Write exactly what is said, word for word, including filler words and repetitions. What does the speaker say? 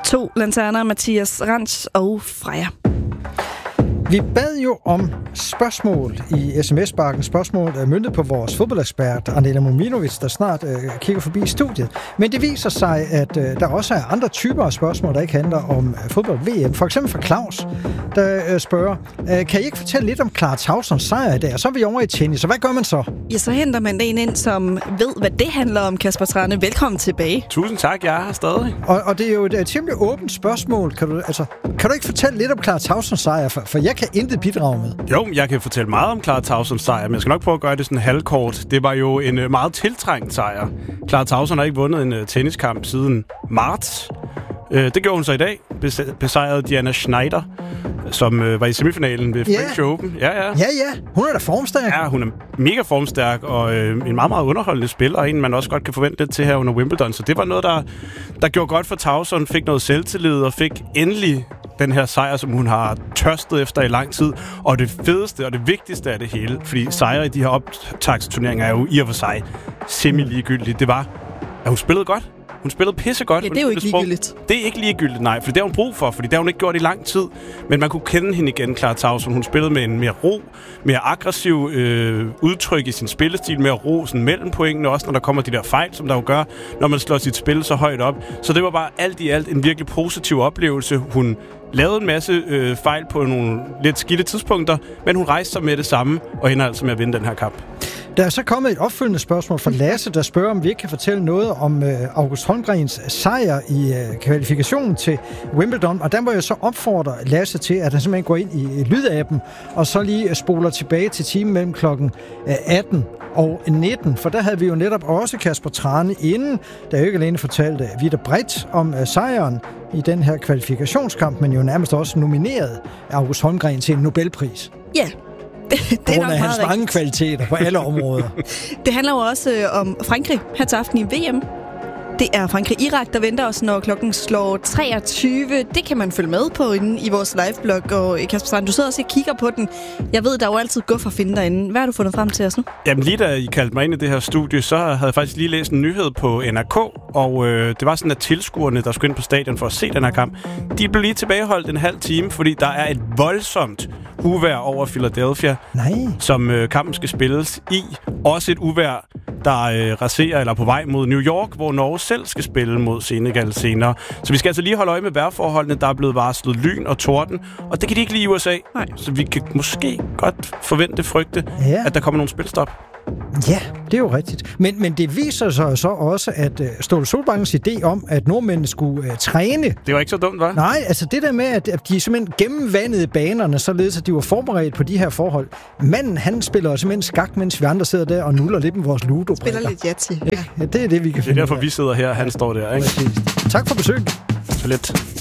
to lanterner, Mathias Ranch og Freja. Vi bad jo om spørgsmål i sms-bakken. Spørgsmål er møntet på vores fodboldekspert, Anela Mominovic, der snart øh, kigger forbi studiet. Men det viser sig, at øh, der også er andre typer af spørgsmål, der ikke handler om øh, fodbold-V M. For eksempel fra Claus, der øh, spørger, øh, kan I ikke fortælle lidt om Clara Tausons sejr i dag? Og så er vi over i tennis, så hvad gør man så? Ja, så henter man en ind, som ved, hvad det handler om, Kasper Trane. Velkommen tilbage. Tusind tak, jeg er her stadig. Og, og det er jo et, et temmelig åbent spørgsmål. Kan du, altså, kan du ikke fortælle lidt om Clara Tausons sejr? For, for jeg kan intet bidrage med. Jo, jeg kan fortælle meget om Clara Tausons sejr, men jeg skal nok prøve at gøre det sådan halvkort. Det var jo en uh, meget tiltrængt sejr. Clara Tauson har ikke vundet en uh, tenniskamp siden marts. Uh, det gjorde hun så i dag. Bes- besejrede Diana Schneider, som uh, var i semifinalen ved yeah. French Open. Ja, ja. Ja, ja. Hun er da formstærk. Ja, hun er mega formstærk, og uh, en meget, meget underholdende spiller, og en, man også godt kan forvente lidt til her under Wimbledon. Så det var noget, der, der gjorde godt for Tauson, fik noget selvtillid, og fik endelig den her sejr, som hun har tørstet efter i lang tid. Og det fedeste og det vigtigste af det hele, fordi sejre i de her optagsturneringer er jo i og for sig semi-ligegyldigt, det var, at hun spillede godt. Hun spillede pissegodt. Ja, det er jo ikke ligegyldigt. Det er ikke ligegyldigt, nej, for det har hun brug for, fordi det har hun ikke gjort i lang tid. Men man kunne kende hende igen, Clara Tauson. Hun spillede med en mere ro, mere aggressiv øh, udtryk i sin spillestil, mere ro sådan mellem pointene, også når der kommer de der fejl, som der jo gør, når man slår sit spil så højt op. Så det var bare alt i alt en virkelig positiv oplevelse. Hun lavede en masse øh, fejl på nogle lidt skidte tidspunkter, men hun rejste sig med det samme, og ender altså med at vinde den her kamp. Der er så kommet et opfølgende spørgsmål fra Lasse, der spørger, om vi ikke kan fortælle noget om øh, August Holmgrens sejr i øh, kvalifikationen til Wimbledon. Og der må jeg så opfordre Lasse til, at han simpelthen går ind i, i lydappen, og så lige spoler tilbage til timen mellem klokken øh, atten og nitten. For der havde vi jo netop også Kasper Trane inden, der jo ikke alene fortalte vidt og bredt om øh, sejren i den her kvalifikationskamp, men jo nærmest også nomineret August Holmgren til en Nobelpris. Ja. Yeah. Det, det på grund af hans mange kvaliteter på alle områder. Det handler jo også øh, om Frankrig her til aften i V M. Det er Frankrig-Irak, der venter os, når klokken slår treogtyve. Det kan man følge med på inde i vores liveblog. Og Kasper Strand, du sidder også og kigger på den. Jeg ved, der er jo altid guf at finde derinde. Hvad har du fundet frem til os nu? Jamen lige da I kaldte mig ind i det her studie, så havde jeg faktisk lige læst en nyhed på N R K. Og øh, det var sådan, at tilskuerne, der skulle ind på stadion for at se den her kamp, de blev lige tilbageholdt en halv time, fordi der er et voldsomt uvejr over Philadelphia, Nej. som øh, kampen skal spilles i. Også et uvejr, der øh, raserer eller er på vej mod New York, hvor Norge selv skal spille mod Senegal senere. Så vi skal altså lige holde øje med vejrforholdene. Der er blevet varslet lyn og torden, og det kan de ikke lide i U S A. Nej. Så vi kan måske godt forvente, frygte, ja. at der kommer nogle spilstop. Ja, det er jo rigtigt. Men, men det viser sig så også, at uh, Ståle Solbakkens idé om, at nordmændene skulle uh, træne... Det var ikke så dumt, hva'? Nej, altså det der med, at, at de simpelthen gennemvandede banerne, således at de var forberedt på de her forhold. Manden, han spiller simpelthen skak, mens vi andre sidder der og nuller lidt med vores ludo. Spiller lidt Yahtzee. Ja, det er det, vi kan finde. Det er derfor, vi sidder her, han står der, ikke? Tak for besøget. Så lidt.